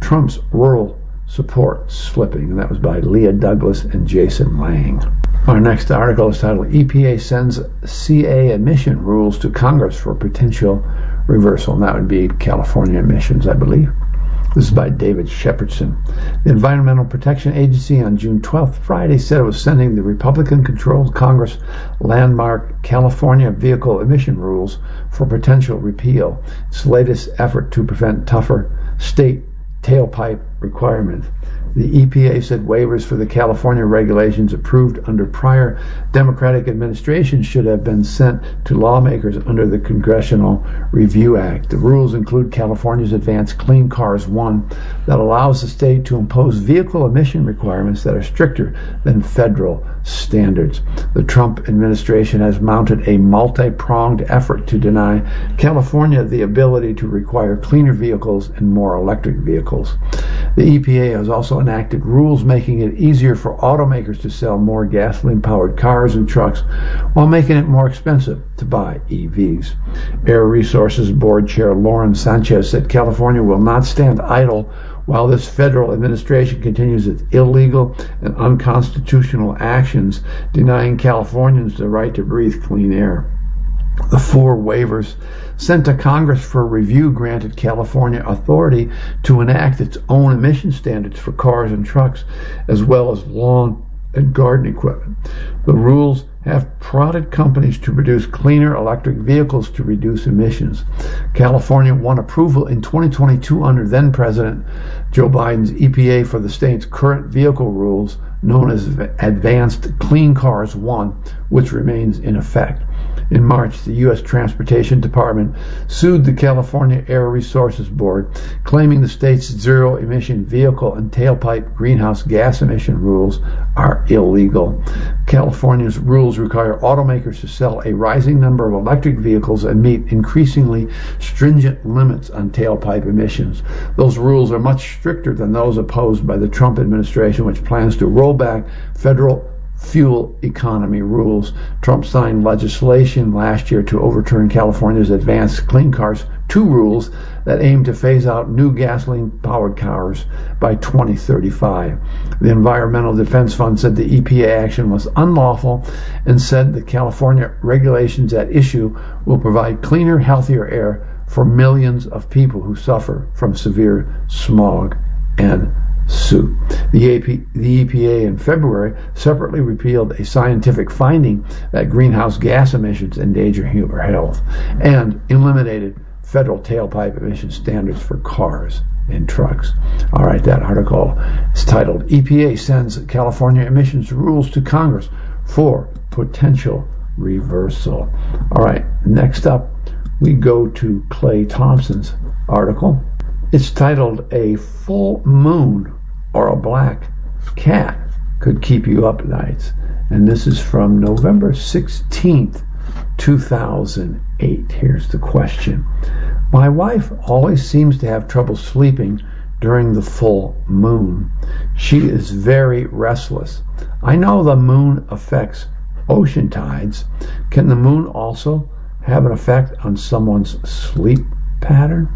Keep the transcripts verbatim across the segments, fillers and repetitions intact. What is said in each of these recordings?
Trump's rural support slipping. And that was by Leah Douglas and Jason Lang. Our next article is titled E P A Sends C A Emission Rules to Congress for Potential Reversal. And that would be California emissions, I believe. This is by David Shepardson. The Environmental Protection Agency on June twelfth, Friday, said it was sending the Republican-controlled Congress landmark California vehicle emission rules for potential repeal, its latest effort to prevent tougher state tailpipe requirements. The E P A said waivers for the California regulations approved under prior Democratic administrations should have been sent to lawmakers under the Congressional Review Act. The rules include California's Advanced Clean Cars one that allows the state to impose vehicle emission requirements that are stricter than federal standards. The Trump administration has mounted a multi-pronged effort to deny California the ability to require cleaner vehicles and more electric vehicles. The E P A has also enacted rules making it easier for automakers to sell more gasoline-powered cars and trucks while making it more expensive to buy E Vs. Air Resources Board Chair Lauren Sanchez said California will not stand idle while this federal administration continues its illegal and unconstitutional actions denying Californians the right to breathe clean air. The four waivers sent to Congress for review granted California authority to enact its own emission standards for cars and trucks, as well as lawn and garden equipment. The rules have prodded companies to produce cleaner electric vehicles to reduce emissions. California won approval in twenty twenty-two under then-President Joe Biden's E P A for the state's current vehicle rules, known as Advanced Clean Cars one, which remains in effect. In March, the U S Transportation Department sued the California Air Resources Board, claiming the state's zero-emission vehicle and tailpipe greenhouse gas emission rules are illegal. California's rules require automakers to sell a rising number of electric vehicles and meet increasingly stringent limits on tailpipe emissions. Those rules are much stricter than those opposed by the Trump administration, which plans to roll back federal fuel economy rules. Trump signed legislation last year to overturn California's Advanced Clean Cars two rules that aim to phase out new gasoline-powered cars by twenty thirty-five. The Environmental Defense Fund said the E P A action was unlawful and said the California regulations at issue will provide cleaner, healthier air for millions of people who suffer from severe smog and soot. The, A P, the E P A in February separately repealed a scientific finding that greenhouse gas emissions endanger human health and eliminated federal tailpipe emission standards for cars and trucks. All right, that article is titled E P A Sends California Emissions Rules to Congress for Potential Reversal. All right, next up we go to Clay Thompson's article. It's titled A Full Moon or a Black Cat Could Keep You Up Nights. And this is from November sixteenth, two thousand eight. Here's the question. My wife always seems to have trouble sleeping during the full moon. She is very restless. I know the moon affects ocean tides. Can the moon also have an effect on someone's sleep pattern?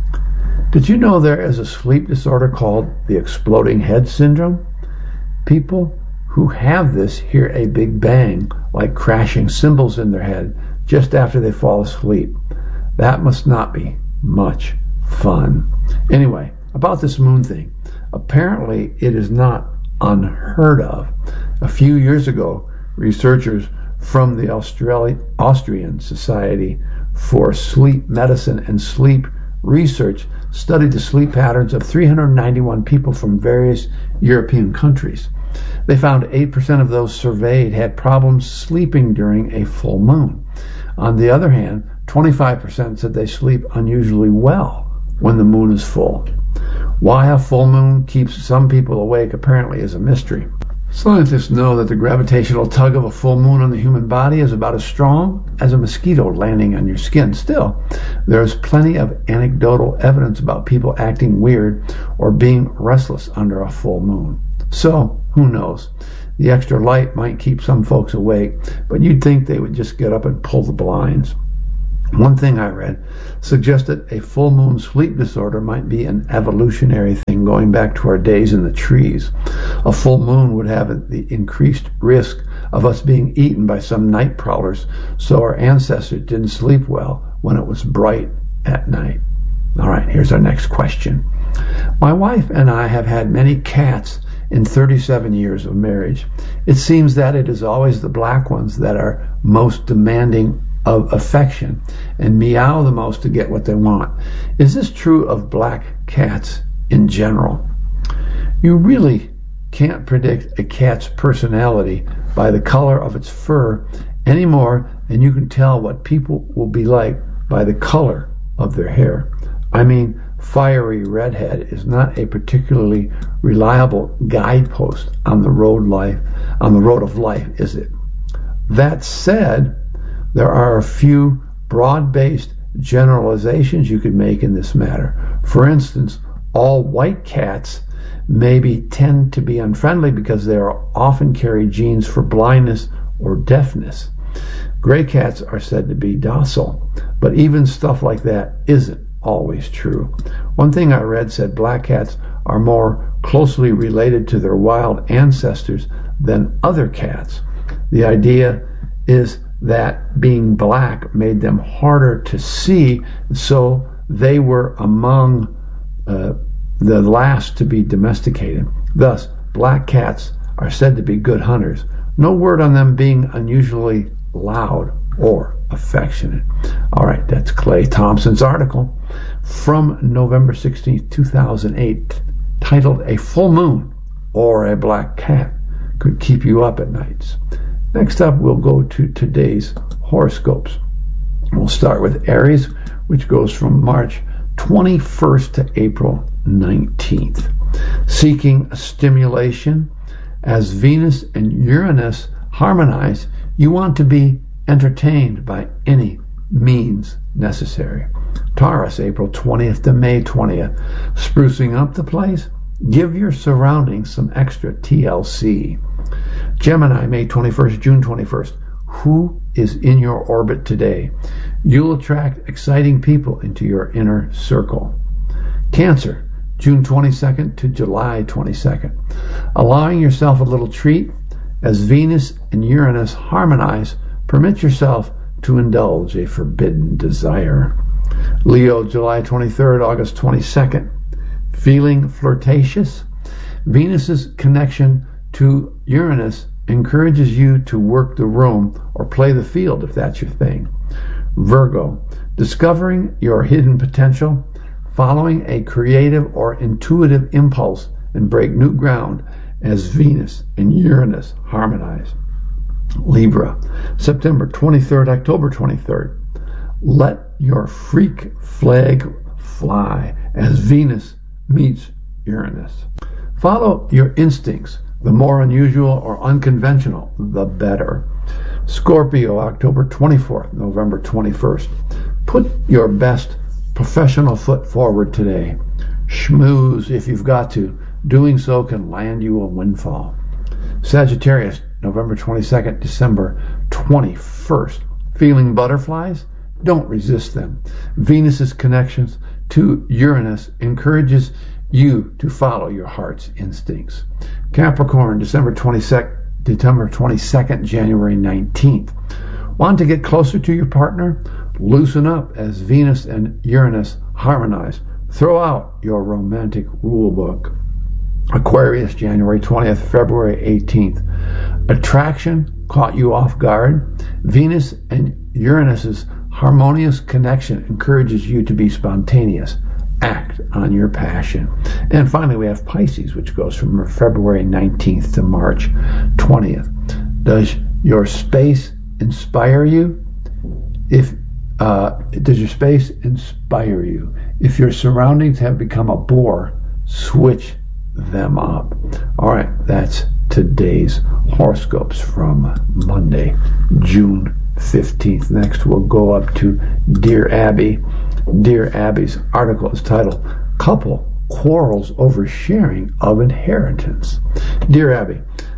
Did you know there is a sleep disorder called the exploding head syndrome? People who have this hear a big bang, like crashing cymbals in their head, just after they fall asleep. That must not be much fun. Anyway, about this moon thing. Apparently, it is not unheard of. A few years ago, researchers from the Australi- Austrian Society for Sleep Medicine and Sleep Research studied the sleep patterns of three hundred ninety-one people from various European countries. They found eight percent of those surveyed had problems sleeping during a full moon. On the other hand, twenty-five percent said they sleep unusually well when the moon is full. Why a full moon keeps some people awake apparently is a mystery. Scientists know that the gravitational tug of a full moon on the human body is about as strong as a mosquito landing on your skin. Still, there is plenty of anecdotal evidence about people acting weird or being restless under a full moon. So, who knows? The extra light might keep some folks awake, but you'd think they would just get up and pull the blinds. One thing I read suggested a full moon sleep disorder might be an evolutionary thing going back to our days in the trees. A full moon would have the increased risk of us being eaten by some night prowlers, so our ancestors didn't sleep well when it was bright at night. All right, here's our next question. My wife and I have had many cats in thirty-seven years of marriage. It seems that it is always the black ones that are most demanding of affection and meow the most to get what they want. Is this true of black cats in general? You really can't predict a cat's personality by the color of its fur any more than you can tell what people will be like by the color of their hair. I mean, fiery redhead is not a particularly reliable guidepost on the road life, on the road of life, is it? That said, there are a few broad-based generalizations you could make in this matter. For instance, all white cats maybe tend to be unfriendly because they are often carry genes for blindness or deafness. Gray cats are said to be docile, but even stuff like that isn't always true. One thing I read said black cats are more closely related to their wild ancestors than other cats. The idea is that being black made them harder to see, so they were among uh, the last to be domesticated. Thus, black cats are said to be good hunters. No word on them being unusually loud or affectionate. All right, that's Clay Thompson's article from November sixteenth, two thousand eight, titled A Full Moon or a Black Cat Could Keep You Up at Nights. Next up, we'll go to today's horoscopes. We'll start with Aries, which goes from March twenty-first to April nineteenth. Seeking stimulation, as Venus and Uranus harmonize, you want to be entertained by any means necessary. Taurus, April twentieth to May twentieth. Sprucing up the place, give your surroundings some extra T L C. Gemini, May twenty-first, June twenty-first. Who is in your orbit today? You'll attract exciting people into your inner circle. Cancer, June twenty-second to July twenty-second. Allowing yourself a little treat, as Venus and Uranus harmonize, permit yourself to indulge a forbidden desire. Leo, July twenty-third, August twenty-second. Feeling flirtatious? Venus's connection to Uranus encourages you to work the room or play the field if that's your thing. Virgo, discovering your hidden potential, following a creative or intuitive impulse and break new ground as Venus and Uranus harmonize. Libra, September twenty-third, October twenty-third. Let your freak flag fly as Venus meets Uranus. Follow your instincts. The more unusual or unconventional, the better. Scorpio, October twenty-fourth, November twenty-first. Put your best professional foot forward today. Schmooze if you've got to. Doing so can land you a windfall. Sagittarius, November twenty-second, December twenty-first. Feeling butterflies? Don't resist them. Venus's connections to Uranus encourages you to follow your heart's instincts. Capricorn, December twenty-second, December twenty-second, January nineteenth. Want to get closer to your partner? Loosen up as Venus and Uranus harmonize. Throw out your romantic rule book. Aquarius, January twentieth, February eighteenth. Attraction caught you off guard. Venus and Uranus's harmonious connection encourages you to be spontaneous. Act on your passion. And finally, we have Pisces, which goes from February nineteenth to March twentieth. Does your space inspire you? If uh, does your space inspire you? If your surroundings have become a bore, switch them up. All right, that's today's horoscopes from Monday, June fifteenth. Next, we'll go up to Dear Abby. Dear Abby's article is titled, Couple Quarrels Over Sharing of Inheritance. Dear Abby,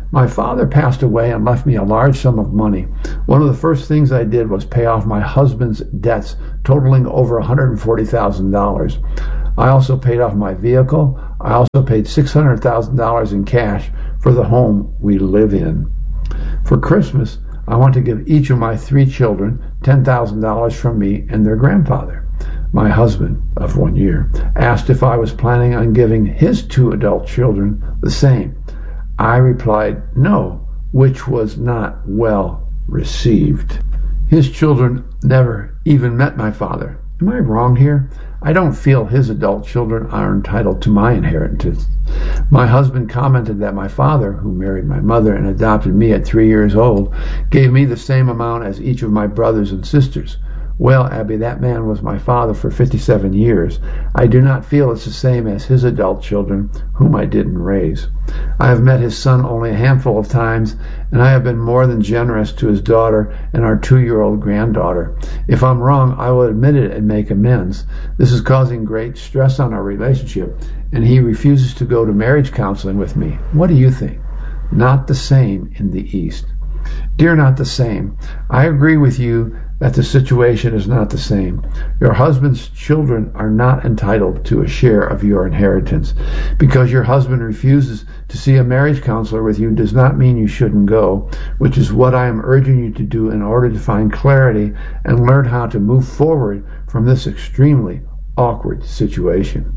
My father passed away and left me a large sum of money. One of the first things I did was pay off my husband's debts, totaling over one hundred forty thousand dollars. I also paid off my vehicle. I also paid six hundred thousand dollars in cash for the home we live in. For Christmas, I want to give each of my three children ten thousand dollars from me and their grandfather. My husband, of one year, asked if I was planning on giving his two adult children the same. I replied no, which was not well received. His children never even met my father. Am I wrong here? I don't feel his adult children are entitled to my inheritance. My husband commented that my father, who married my mother and adopted me at three years old, gave me the same amount as each of my brothers and sisters. Well, Abby, that man was my father for fifty-seven years. I do not feel it's the same as his adult children, whom I didn't raise. I have met his son only a handful of times, and I have been more than generous to his daughter and our two-year-old granddaughter. If I'm wrong, I will admit it and make amends. This is causing great stress on our relationship, and he refuses to go to marriage counseling with me. What do you think? Not the same in the East. Dear Not the Same, I agree with you that the situation is not the same. Your husband's children are not entitled to a share of your inheritance. Because your husband refuses to see a marriage counselor with you does not mean you shouldn't go, which is what I am urging you to do in order to find clarity and learn how to move forward from this extremely awkward situation.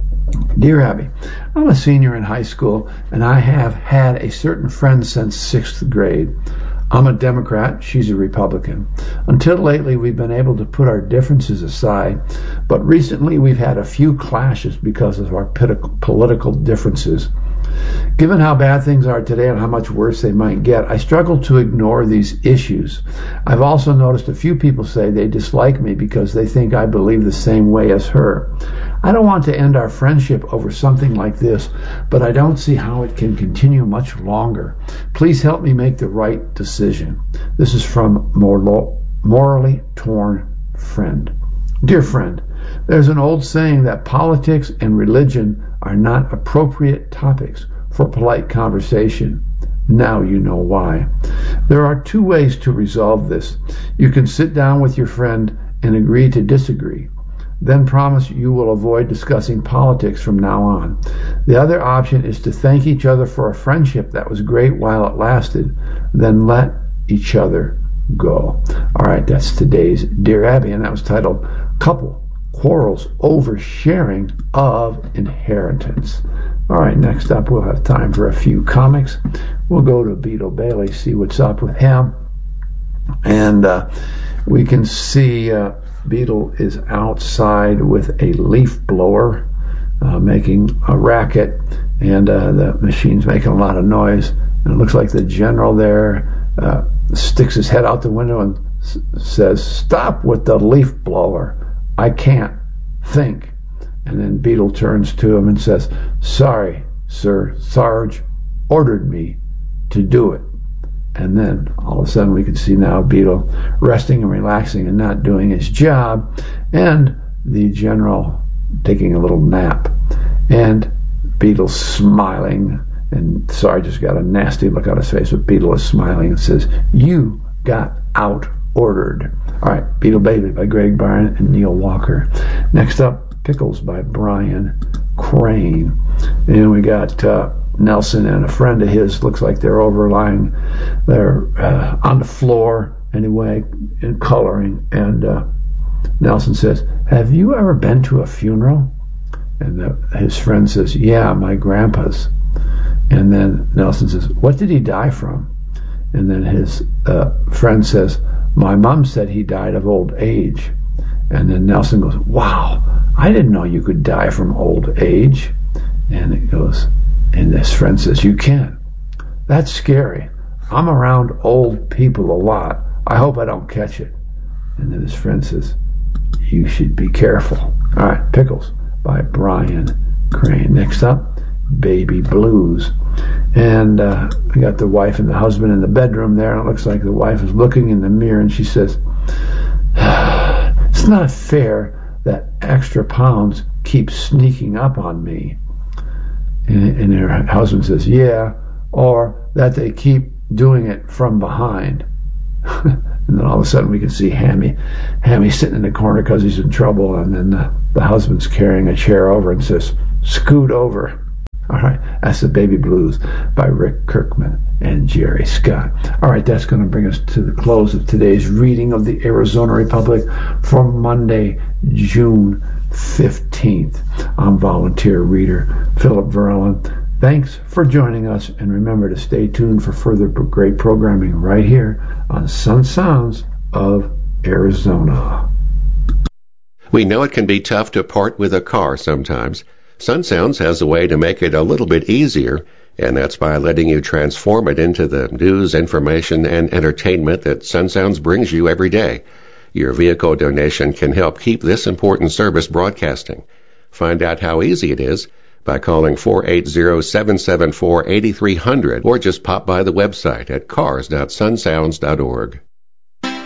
Dear Abby, I'm a senior in high school, and I have had a certain friend since sixth grade. I'm a Democrat, she's a Republican. Until lately, we've been able to put our differences aside, but recently we've had a few clashes because of our political differences. Given how bad things are today and how much worse they might get, I struggle to ignore these issues. I've also noticed a few people say they dislike me because they think I believe the same way as her. I don't want to end our friendship over something like this, but I don't see how it can continue much longer. Please help me make the right decision. This is from Morally Torn Friend. Dear friend, there's an old saying that politics and religion are not appropriate topics for polite conversation. Now you know why. There are two ways to resolve this. You can sit down with your friend and agree to disagree. Then promise you will avoid discussing politics from now on. The other option is to thank each other for a friendship that was great while it lasted, then let each other go. All right, that's today's Dear Abby, and that was titled Couple Quarrels Over Sharing of Inheritance. All right, next up we'll have time for a few comics. We'll go to Beetle Bailey, see what's up with him. And uh, we can see uh, Beetle is outside with a leaf blower, uh, making a racket, and uh, the machine's making a lot of noise. And it looks like the general there uh, sticks his head out the window and s- says, "Stop with the leaf blower. I can't think." And then Beetle turns to him and says, "Sorry, sir, Sarge ordered me to do it." And then all of a sudden we can see now Beetle resting and relaxing and not doing his job, and the general taking a little nap, and Beetle smiling, and Sarge has got a nasty look on his face, but Beetle is smiling and says, "You got out ordered." All right, Beetle Bailey by Greg Bryan and Neil Walker. Next up, Pickles by Brian Crane. And we got uh, Nelson and a friend of his, looks like they're overlying, they're uh, on the floor anyway, in coloring. And uh, Nelson says, "Have you ever been to a funeral?" And the, his friend says, "Yeah, my grandpa's." And then Nelson says, "What did he die from?" And then his uh, friend says, "My mom said he died of old age." And then Nelson goes, "Wow, I didn't know you could die from old age." And it goes, and this friend says, "You can. That's scary. I'm around old people a lot. I hope I don't catch it." And then his friend says, "You should be careful." All right, Pickles by Brian Crane. Next up, Baby Blues. And uh, we got the wife and the husband in the bedroom there, and it looks like the wife is looking in the mirror, and she says, "It's not fair that extra pounds keep sneaking up on me." And, and her husband says, "Yeah, or that they keep doing it from behind. And then all of a sudden we can see Hammy, Hammy sitting in the corner because he's in trouble, and then the, the husband's carrying a chair over and says, "Scoot over." All right, that's the Baby Blues by Rick Kirkman and Jerry Scott. All right, that's going to bring us to the close of today's reading of the Arizona Republic for Monday, June fifteenth. I'm volunteer reader Philip Verlin. Thanks for joining us, and remember to stay tuned for further great programming right here on Sun Sounds of Arizona. We know it can be tough to part with a car sometimes. Sun Sounds has a way to make it a little bit easier, and that's by letting you transform it into the news, information, and entertainment that Sun Sounds brings you every day. Your vehicle donation can help keep this important service broadcasting. Find out how easy it is by calling four eight zero, seven seven four, eight three zero zero or just pop by the website at cars dot sun sounds dot org.